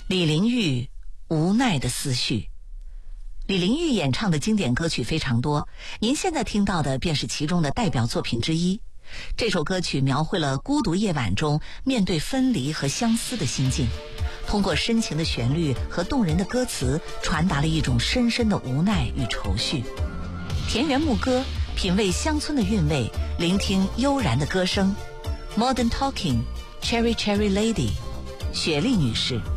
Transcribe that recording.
李玲玉无奈的思绪。李玲玉演唱的经典歌曲非常多，您现在听到的便是其中的代表作品之一。这首歌曲描绘了孤独夜晚中面对分离和相思的心境，通过深情的旋律和动人的歌词，传达了一种深深的无奈与愁绪。田园牧歌，品味乡村的韵味，聆听悠然的歌声。Modern Talking， Cherry Cherry Lady， 雪莉女士。